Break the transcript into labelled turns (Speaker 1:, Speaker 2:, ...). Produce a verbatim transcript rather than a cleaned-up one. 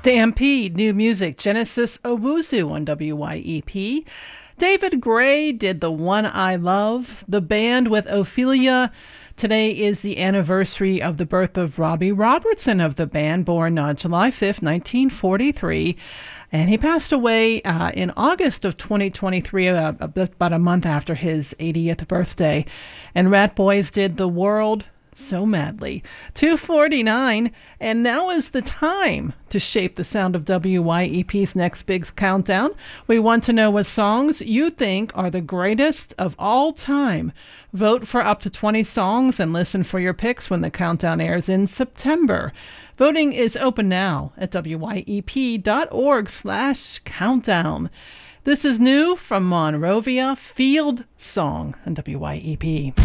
Speaker 1: Stampede, new music, Genesis Owusu on W Y E P. David Gray did The One I Love. The band with Ophelia. Today is the anniversary of the birth of Robbie Robertson of the band, born on July fifth, nineteen forty-three. And he passed away uh, in August of twenty twenty-three, uh, about a month after his eightieth birthday. And Rat Boys did The World So Madly. two forty-nine, and now is the time to shape the sound of W Y E P's next big countdown. We want to know what songs you think are the greatest of all time. Vote for up to twenty songs and listen for your picks when the countdown airs in September. Voting is open now at W Y E P dot org slash countdown. This is new from Monrovia, Field Song on W Y E P.